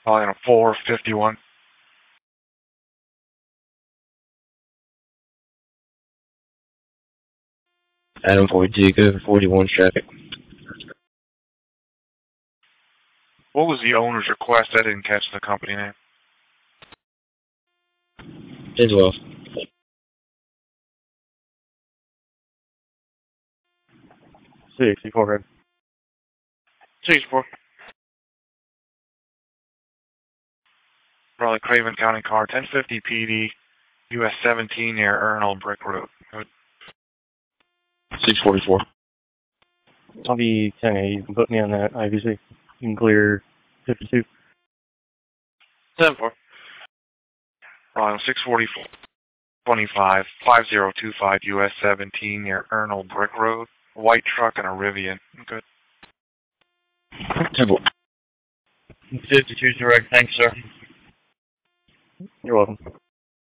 Line 451. Adam 42, go for 41 traffic. What was the owner's request? I didn't catch the company name. Tidwell. 64 red. 64. Raleigh Craven County car 1050 PD, US 17 near Ernal Brick Road. Good. 644. I'll be 10-8. You can put me on that IVC. You can clear 52. 7-4. Raleigh 644. 25, 5025 US 17 near Ernal Brick Road. A white truck and a Rivian. Good. 10-4. 52 direct, thanks, sir. You're welcome.